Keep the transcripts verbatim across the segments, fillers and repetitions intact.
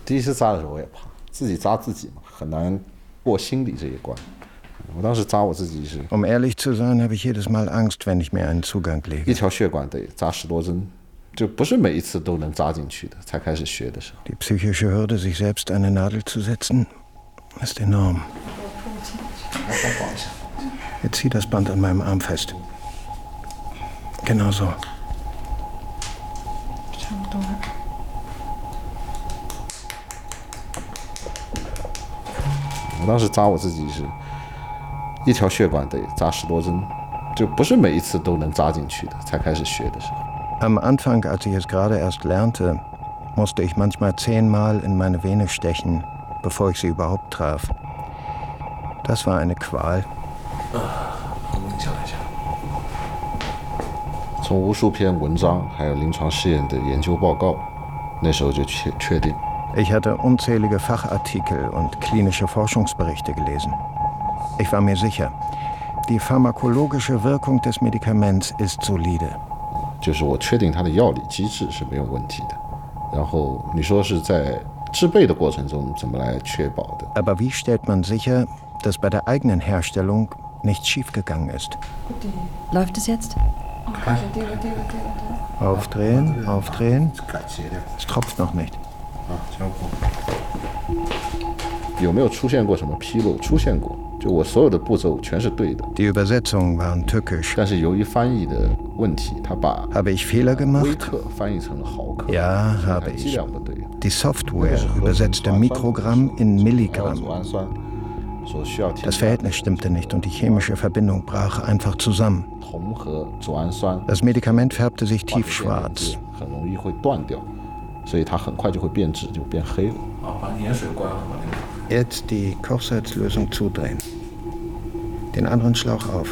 第一次扎的时候我也怕，自己扎自己嘛，很难过心理这一关。我当时扎我自己是。 Um ehrlich zu sein, habe ich jedes Mal Angst, wenn ich mir einen Zugang lege. 一条血管得扎十多针，就不是每一次都能扎进去的。才开始学的时候。 Die psychische Hürde, sich selbst eine Nadel zu setzen, ist enorm. Jetzt zieh das Band an meinem Arm fest. Genau so. 我当时扎我自己是一条血管得扎十多针，就不是每一次都能扎进去的。才开始学的时候。 Am Anfang, als ich es gerade erst lernte, musste ich manchmal zehnmal in meine Vene stechen, bevor ich sie überhaupt traf. Das war eine Qual. 从无数篇文章，还有临床试验的研究报告，那时候就确确定。 Ich hatte unzählige Fachartikel und klinische Forschungsberichte gelesen. Ich war mir sicher, die pharmakologische Wirkung des Medikaments ist solide. 就是我确定它的药理机制是没有问题的。然后你说是在制备的过程中怎么来确保的？ Aber wie stellt man sicher, dass bei der eigenen Herstellung nichts schiefgegangen ist? Läuft es jetzt? Aufdrehen, aufdrehen. Es tropft noch nicht. 有没有出现过什么纰漏？出现过，就我所有的步骤全是对的。 Die Übersetzungen waren tückisch. 但是由于翻译的问题，他把 Habe ich Fehler 微 gemacht? 克翻译成了毫克。 Ja, habe 剂 ich. 量不对。 Die Software übersetzte Mikrogramm in Milligramm. 组氨酸所需要 Das Verhältnis stimmte nicht und die chemische Verbindung brach einfach zusammen. 铜和组氨酸 Das Medikament färbte sich tiefschwarz. 很容易会断掉，所以它很快就会变质，就变黑了。把盐水关了。 Jetzt die Kochsalzlösung zudrehen. Den anderen Schlauch auf.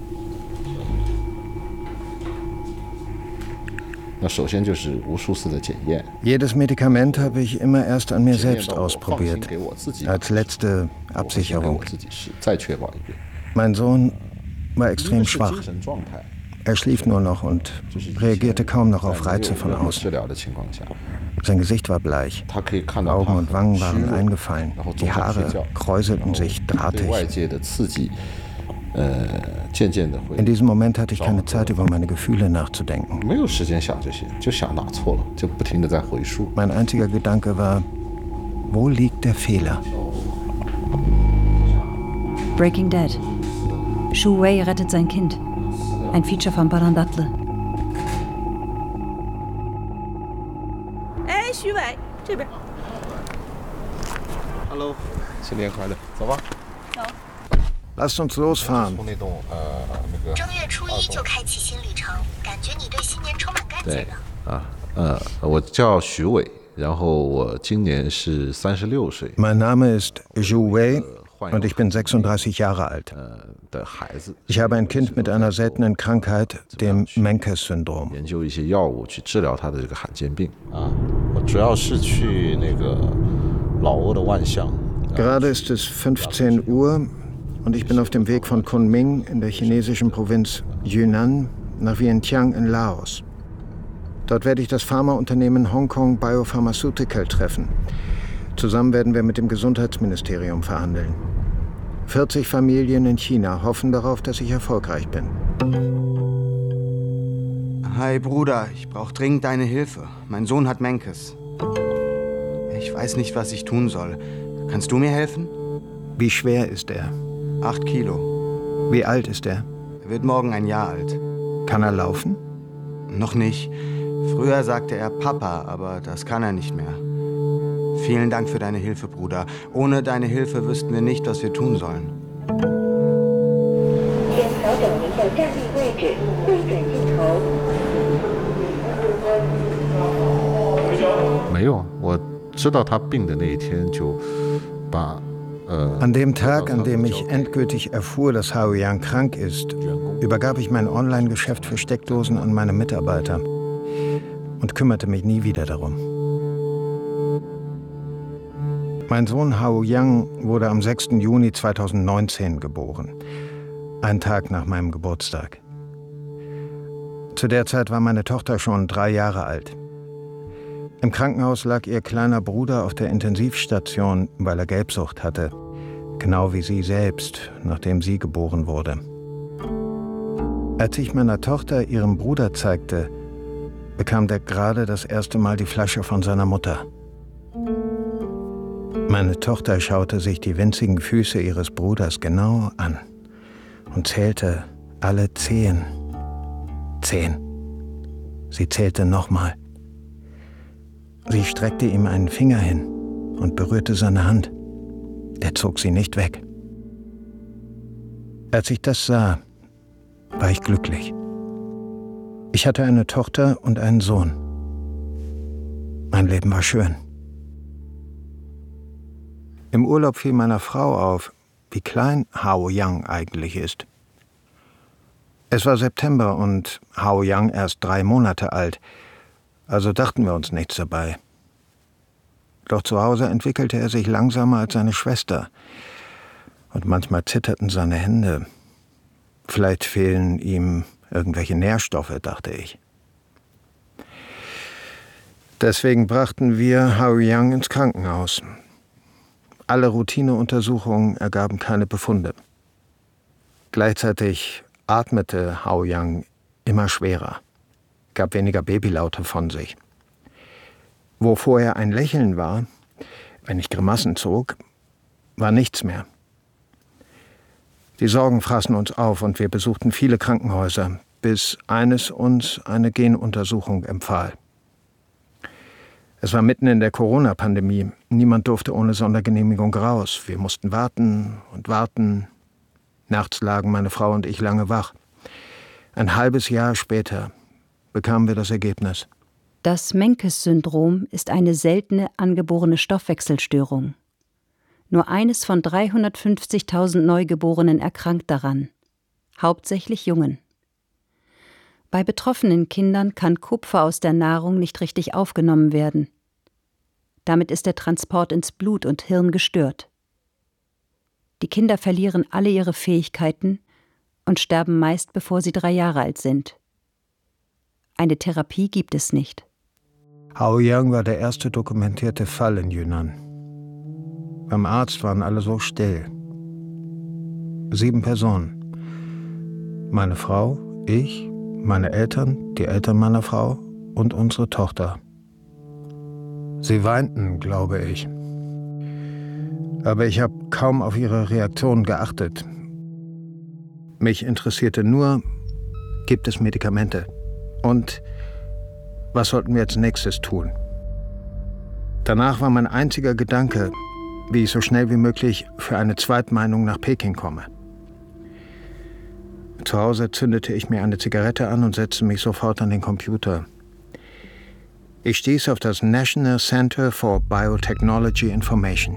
那首先就是无数次的检验。 Jedes Medikament habe ich immer erst an mir selbst ausprobiert, als letzte Absicherung. 自己试，再确保一遍。 Mein Sohn war extrem schwach. 精神状态 Er schlief nur noch und reagierte kaum noch auf Reize von 治 außen. 疗的情况下， Sein Gesicht war bleich. 他可以看到 Augen 他 und Wangen 很虚 waren 弱， eingefallen. 然后 Die 总想睡 Haare 觉， kräuselten sich 对外 drahtig. 界的刺激，呃，渐渐的会 In diesem Moment hatte ich keine Zeit, über meine Gefühle nachzudenken. 没有时间想这些，就想哪错了，就不停的在回溯。 Mein einziger Gedanke war, wo liegt der Fehler? Breaking Dead. Shu Wei rettet sein Kind. Ein Feature von Baran Datle. 哎，徐伟，这边。 Hello， 新年快乐，走吧。 Lasst uns losfahren. 从那栋呃那个。 正月初一就开启新旅程，感觉你对新年充满干劲对呢。 啊，呃，我叫徐伟，然后我今年是三十六岁。 Mein Name ist Zhu Wei und ich bin sechsunddreißig Jahre alt. 的孩子。 Ich habe ein Kind mit einer seltenen Krankheit, dem Menkes-Syndrom. 研究一些药物去治疗他的这个罕见病啊。我主要是去那个老挝的万象。 Gerade ist es fünfzehn Uhr und ich bin auf dem Weg von Kunming in der chinesischen Provinz Yunnan nach Vientiane in Laos. Dort werde ich das Pharmaunternehmen Hong Kong Biopharmaceutical treffen. Zusammen werden wir mit dem Gesundheitsministerium verhandeln. vierzig Familien in China hoffen darauf, dass ich erfolgreich bin. Hi Bruder, ich brauche dringend deine Hilfe. Mein Sohn hat Menkes. Ich weiß nicht, was ich tun soll. Kannst du mir helfen? Wie schwer ist er? Acht Kilo. Wie alt ist er? Er wird morgen ein Jahr alt. Kann er laufen? Noch nicht. Früher sagte er Papa, aber das kann er nicht mehr. Vielen Dank für deine Hilfe, Bruder. Ohne deine Hilfe wüssten wir nicht, was wir tun sollen. 请调整您的站立位置，对准镜头。 没有，我知道他病的那一天就把呃。 An dem Tag, an dem ich endgültig erfuhr, dass Hao Yang krank ist, übergab ich mein Online-Geschäft für Steckdosen an meine Mitarbeiter und kümmerte mich nie wieder darum. Mein Sohn Hao Yang wurde am sechsten Juni zweitausendneunzehn geboren, ein Tag nach meinem Geburtstag. Zu der Zeit war meine Tochter schon drei Jahre alt. Im Krankenhaus lag ihr kleiner Bruder auf der Intensivstation, weil er Gelbsucht hatte. Genau wie sie selbst, nachdem sie geboren wurde. Als ich meiner Tochter ihren Bruder zeigte, bekam der gerade das erste Mal die Flasche von seiner Mutter. Meine Tochter schaute sich die winzigen Füße ihres Bruders genau an und zählte alle zehn. Zehn. Sie zählte nochmal. Sie streckte ihm einen Finger hin und berührte seine Hand. Er zog sie nicht weg. Als ich das sah, war ich glücklich. Ich hatte eine Tochter und einen Sohn. Mein Leben war schön. Im Urlaub fiel meiner Frau auf, wie klein Hao Yang eigentlich ist. Es war September und Hao Yang erst drei Monate alt, also dachten wir uns nichts dabei. Doch zu Hause entwickelte er sich langsamer als seine Schwester. Und manchmal zitterten seine Hände. Vielleicht fehlen ihm irgendwelche Nährstoffe, dachte ich. Deswegen brachten wir Hao Yang ins Krankenhaus. Alle Routineuntersuchungen ergaben keine Befunde. Gleichzeitig atmete Hao Yang immer schwerer, gab weniger Babylaute von sich. Wo vorher ein Lächeln war, wenn ich Grimassen zog, war nichts mehr. Die Sorgen fraßen uns auf und wir besuchten viele Krankenhäuser, bis eines uns eine Genuntersuchung empfahl. Es war mitten in der Corona-Pandemie. Niemand durfte ohne Sondergenehmigung raus. Wir mussten warten und warten. Nachts lagen meine Frau und ich lange wach. Ein halbes Jahr später bekamen wir das Ergebnis. Das Menkes-Syndrom ist eine seltene angeborene Stoffwechselstörung. Nur eines von dreihundertfünfzigtausend Neugeborenen erkrankt daran, hauptsächlich Jungen. Bei betroffenen Kindern kann Kupfer aus der Nahrung nicht richtig aufgenommen werden. Damit ist der Transport ins Blut und Hirn gestört. Die Kinder verlieren alle ihre Fähigkeiten und sterben meist, bevor sie drei Jahre alt sind. Eine Therapie gibt es nicht. Hao Yang war der erste dokumentierte Fall in Yunnan. Beim Arzt waren alle so still. Sieben Personen. Meine Frau, ich, meine Eltern, die Eltern meiner Frau und unsere Tochter. Sie weinten, glaube ich. Aber ich habe kaum auf ihre Reaktionen geachtet. Mich interessierte nur, gibt es Medikamente? Und was sollten wir als nächstes tun? Danach war mein einziger Gedanke, wie ich so schnell wie möglich für eine Zweitmeinung nach Peking komme. Zu Hause zündete ich mir eine Zigarette an und setzte mich sofort an den Computer. Ich stieß auf das National Center for Biotechnology Information.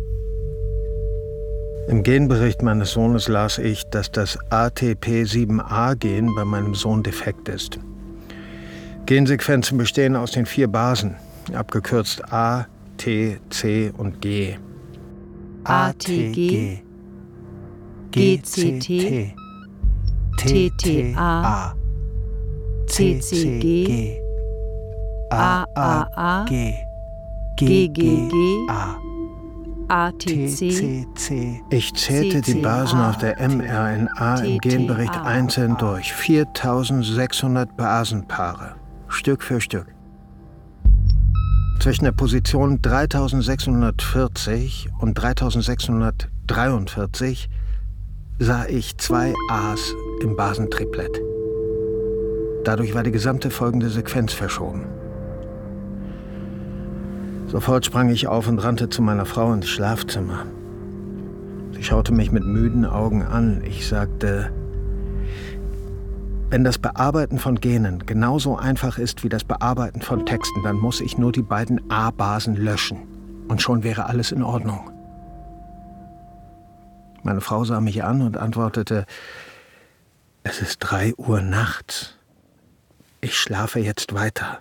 Im Genbericht meines Sohnes las ich, dass das A T P sieben A-Gen bei meinem Sohn defekt ist. Gensequenzen bestehen aus den vier Basen, abgekürzt A, T, C und G. A T G, G C T, T T A, C C G, A A A, G G G, A T C. Ich zählte die Basen auf der M R N A im Genbericht einzeln durch. viertausendsechshundert Basenpaare, Stück für Stück. Zwischen der Position dreitausendsechshundertvierzig und dreitausendsechshundertdreiundvierzig sah ich zwei A's im Basentriplett. Dadurch war die gesamte folgende Sequenz verschoben. Sofort sprang ich auf und rannte zu meiner Frau ins Schlafzimmer. Sie schaute mich mit müden Augen an. Ich sagte, wenn das Bearbeiten von Genen genauso einfach ist wie das Bearbeiten von Texten, dann muss ich nur die beiden A-Basen löschen. Und schon wäre alles in Ordnung. Meine Frau sah mich an und antwortete, es ist drei Uhr nachts. Ich schlafe jetzt weiter.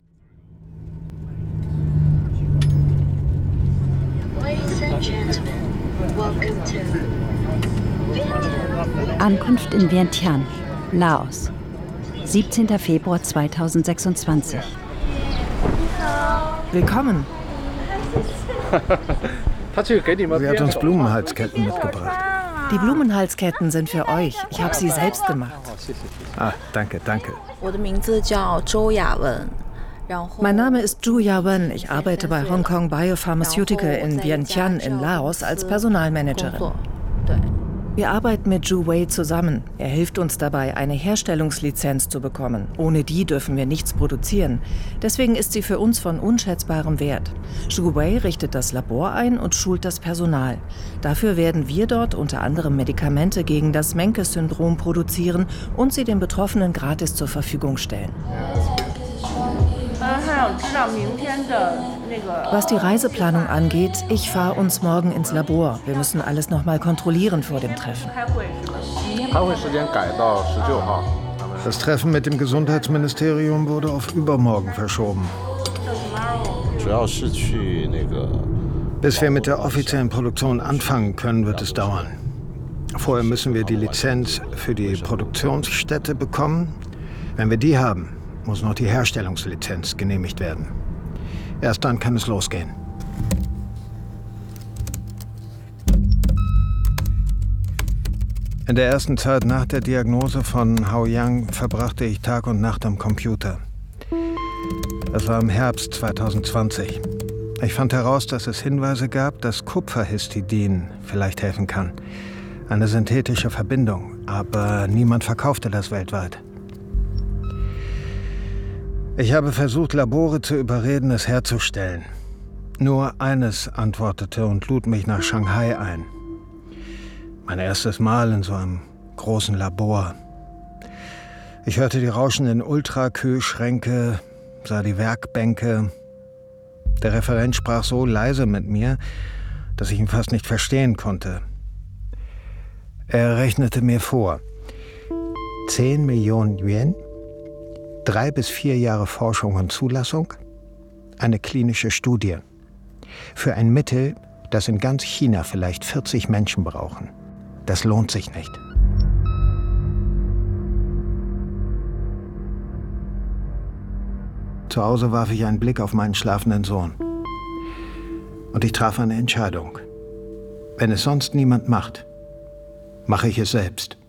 Ankunft in Vientiane, Laos, siebzehnter Februar zweitausendsechsundzwanzig. Willkommen. Sie hat uns Blumenhalsketten mitgebracht. Die Blumenhalsketten sind für euch. Ich habe sie selbst gemacht. Ah, danke, danke. Mein Name ist Zhu Yawen. Ich arbeite bei Hong Kong Biopharmaceutical in Vientiane in Laos als Personalmanagerin. Wir arbeiten mit Zhu Wei zusammen. Er hilft uns dabei, eine Herstellungslizenz zu bekommen. Ohne die dürfen wir nichts produzieren. Deswegen ist sie für uns von unschätzbarem Wert. Zhu Wei richtet das Labor ein und schult das Personal. Dafür werden wir dort unter anderem Medikamente gegen das Menkes-Syndrom produzieren und sie den Betroffenen gratis zur Verfügung stellen. Was die Reiseplanung angeht, ich fahre uns morgen ins Labor. Wir müssen alles noch mal kontrollieren vor dem Treffen. Das Treffen mit dem Gesundheitsministerium wurde auf übermorgen verschoben. Bis wir mit der offiziellen Produktion anfangen können, wird es dauern. Vorher müssen wir die Lizenz für die Produktionsstätte bekommen. Wenn wir die haben, muss noch die Herstellungslizenz genehmigt werden. Erst dann kann es losgehen. In der ersten Zeit nach der Diagnose von Haoyang verbrachte ich Tag und Nacht am Computer. Das war im Herbst zweitausendzwanzig. Ich fand heraus, dass es Hinweise gab, dass Kupferhistidin vielleicht helfen kann. Eine synthetische Verbindung, aber niemand verkaufte das weltweit. Ich habe versucht, Labore zu überreden, es herzustellen. Nur eines antwortete und lud mich nach Shanghai ein. Mein erstes Mal in so einem großen Labor. Ich hörte die rauschenden Ultrakühlschränke, sah die Werkbänke. Der Referent sprach so leise mit mir, dass ich ihn fast nicht verstehen konnte. Er rechnete mir vor. Zehn Millionen Yuan? Drei bis vier Jahre Forschung und Zulassung, eine klinische Studie. Für ein Mittel, das in ganz China vielleicht vierzig Menschen brauchen. Das lohnt sich nicht. Zu Hause warf ich einen Blick auf meinen schlafenden Sohn. Und ich traf eine Entscheidung. Wenn es sonst niemand macht, mache ich es selbst.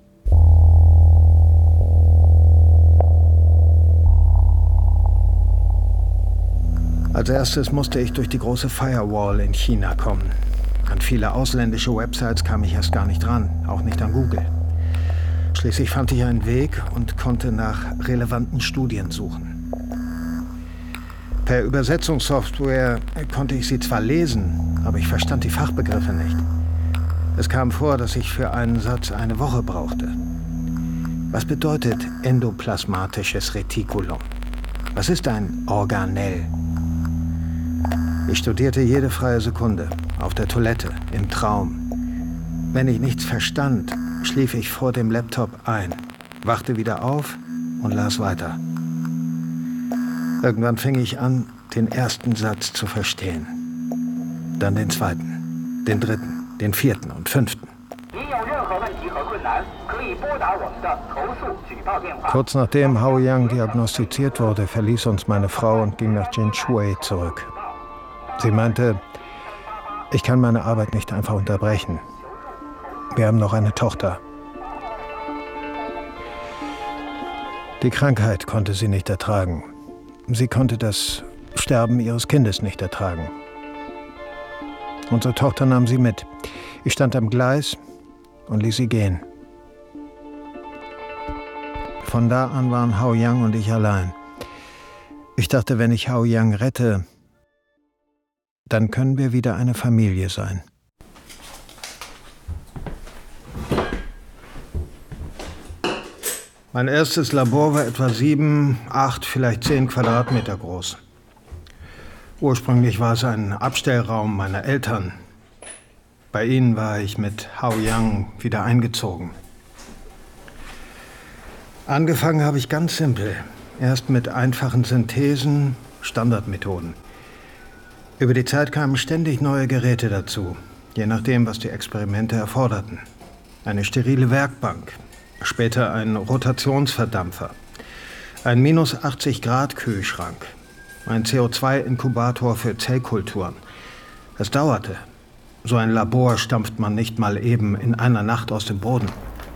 Als erstes musste ich durch die große Firewall in China kommen. An viele ausländische Websites kam ich erst gar nicht ran, auch nicht an Google. Schließlich fand ich einen Weg und konnte nach relevanten Studien suchen. Per Übersetzungssoftware konnte ich sie zwar lesen, aber ich verstand die Fachbegriffe nicht. Es kam vor, dass ich für einen Satz eine Woche brauchte. Was bedeutet endoplasmatisches Retikulum? Was ist ein Organell? Ich studierte jede freie Sekunde, auf der Toilette, im Traum. Wenn ich nichts verstand, schlief ich vor dem Laptop ein, wachte wieder auf und las weiter. Irgendwann fing ich an, den ersten Satz zu verstehen. Dann den zweiten, den dritten, den vierten und fünften. Kurz nachdem Haoyang diagnostiziert wurde, verließ uns meine Frau und ging nach Jinshui zurück. Sie meinte, ich kann meine Arbeit nicht einfach unterbrechen. Wir haben noch eine Tochter. Die Krankheit konnte sie nicht ertragen. Sie konnte das Sterben ihres Kindes nicht ertragen. Unsere Tochter nahm sie mit. Ich stand am Gleis und ließ sie gehen. Von da an waren Haoyang und ich allein. Ich dachte, wenn ich Haoyang rette, dann können wir wieder eine Familie sein. Mein erstes Labor war etwa sieben, acht, vielleicht zehn Quadratmeter groß. Ursprünglich war es ein Abstellraum meiner Eltern. Bei ihnen war ich mit Haoyang wieder eingezogen. Angefangen habe ich ganz simpel. Erst mit einfachen Synthesen, Standardmethoden. Über die Zeit kamen ständig neue Geräte dazu, je nachdem, was die Experimente erforderten. Eine sterile Werkbank, später ein Rotationsverdampfer, ein minus achtzig Grad Kühlschrank ein C O zwei Inkubator für Zellkulturen. Es dauerte. So ein Labor stampft man nicht mal eben in einer Nacht aus dem Boden.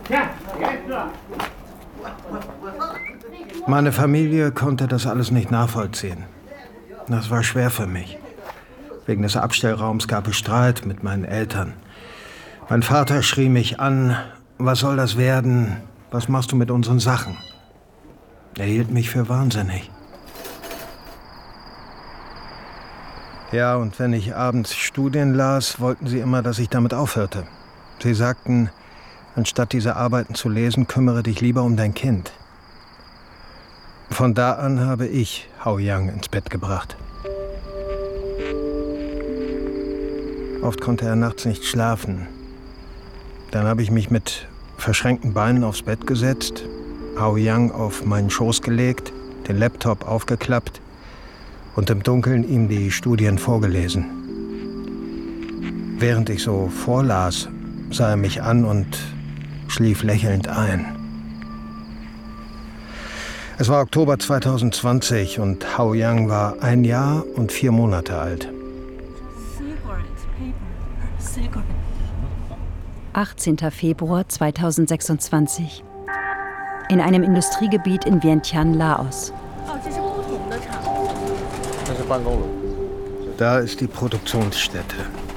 Meine Familie konnte das alles nicht nachvollziehen. Das war schwer für mich. Wegen des Abstellraums gab es Streit mit meinen Eltern. Mein Vater schrie mich an: Was soll das werden? Was machst du mit unseren Sachen? Er hielt mich für wahnsinnig. Ja, und wenn ich abends Studien las, wollten sie immer, dass ich damit aufhörte. Sie sagten, anstatt diese Arbeiten zu lesen, kümmere dich lieber um dein Kind. Von da an habe ich Hao-Yang ins Bett gebracht. Oft konnte er nachts nicht schlafen. Dann habe ich mich mit verschränkten Beinen aufs Bett gesetzt, Hao-Yang auf meinen Schoß gelegt, den Laptop aufgeklappt und im Dunkeln ihm die Studien vorgelesen. Während ich so vorlas, sah er mich an und schlief lächelnd ein. Es war Oktober zweitausendzwanzig und Hao-Yang war ein Jahr und vier Monate alt. achtzehnter Februar zweitausendsechsundzwanzig. In einem Industriegebiet in Vientiane, Laos. Da ist die Produktionsstätte.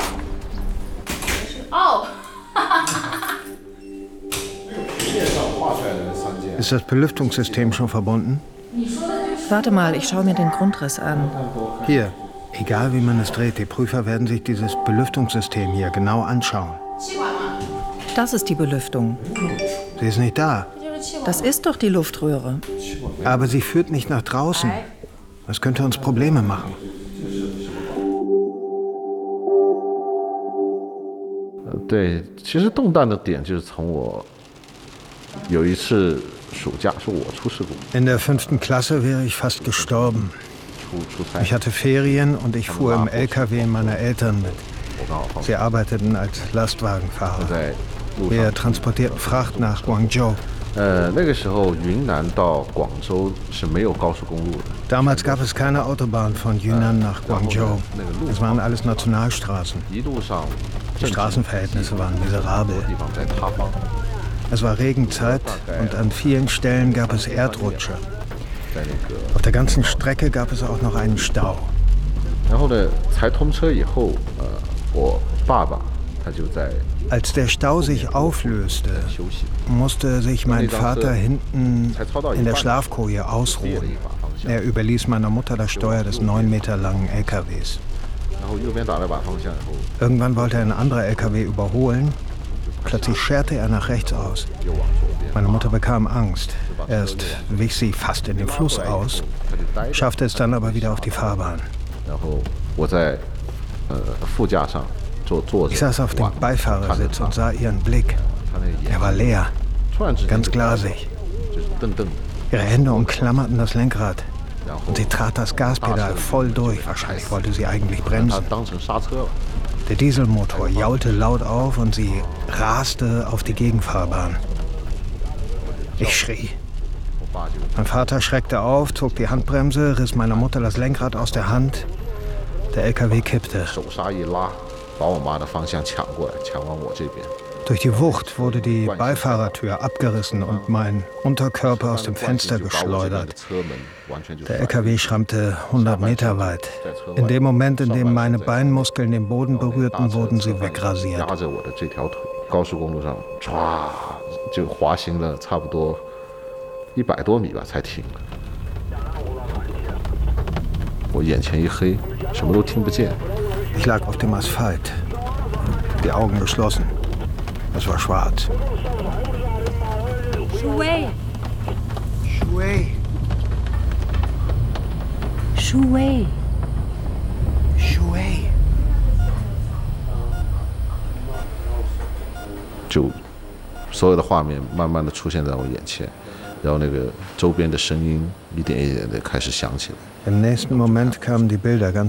Ist das Belüftungssystem schon verbunden? Warte mal, ich schaue mir den Grundriss an. Hier, egal wie man es dreht, die Prüfer werden sich dieses Belüftungssystem hier genau anschauen. Das ist die Belüftung. Sie ist nicht da. Das ist doch die Luftröhre. Aber sie führt nicht nach draußen. Das könnte uns Probleme machen. In der fünften Klasse wäre ich fast gestorben. Ich hatte Ferien und ich fuhr im L K W meiner Eltern mit. Sie arbeiteten als Lastwagenfahrer. Wir transportierten Fracht nach Guangzhou. Damals gab es keine Autobahn von Yunnan nach Guangzhou. Es waren alles Nationalstraßen. Die Straßenverhältnisse waren miserabel. Es war Regenzeit und an vielen Stellen gab es Erdrutsche. Auf der ganzen Strecke gab es auch noch einen Stau. Als der Stau sich auflöste, musste sich mein Vater hinten in der Schlafkoje ausruhen. Er überließ meiner Mutter das Steuer des neun Meter langen L K Ws. Irgendwann wollte ein anderer L K W überholen. Plötzlich scherte er nach rechts aus. Meine Mutter bekam Angst. Erst wich sie fast in den Fluss aus, schaffte es dann aber wieder auf die Fahrbahn. Ich saß auf dem Beifahrersitz und sah ihren Blick. Er war leer, ganz glasig. Ihre Hände umklammerten das Lenkrad und sie trat das Gaspedal voll durch. Wahrscheinlich wollte sie eigentlich bremsen. Der Dieselmotor jaulte laut auf und sie raste auf die Gegenfahrbahn. Ich schrie. Mein Vater schreckte auf, zog die Handbremse, riss meiner Mutter das Lenkrad aus der Hand. Der L K W kippte. Durch die Wucht wurde die Beifahrertür abgerissen und mein Unterkörper aus dem Fenster geschleudert. Der L K W schrammte hundert Meter weit. In dem Moment, in dem meine Beinmuskeln den Boden berührten, wurden sie wegrasiert. Ich lag auf dem Asphalt, die Augen geschlossen. Es war schwarz. Shui. Shui. Shui. Shui. 就所有的画面慢慢的出现在我眼前，然后那个周边的声音一点一点的开始响起来。 Im nächsten Moment kamen die Bilder ganz